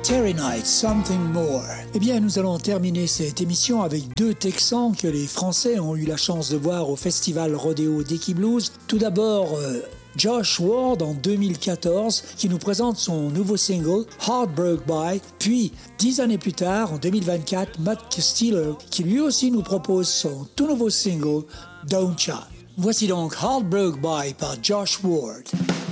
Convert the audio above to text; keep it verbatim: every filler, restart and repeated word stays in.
Terry Knight, Something More. Eh bien, nous allons terminer cette émission avec deux Texans que les Français ont eu la chance de voir au festival Rodeo Dickey Blues. Tout d'abord, euh, Josh Ward en deux mille quatorze qui nous présente son nouveau single Heartbroken By, puis dix années plus tard, en deux mille vingt-quatre, Matt Castillo qui lui aussi nous propose son tout nouveau single Don't Ya. Voici donc Heartbroken By par Josh Ward.